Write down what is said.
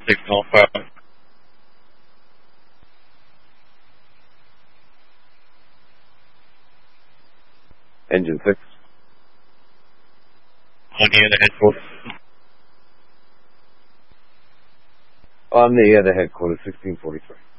Signal 5. Engine 6. On the other headquarters. On the other headquarters, 1643.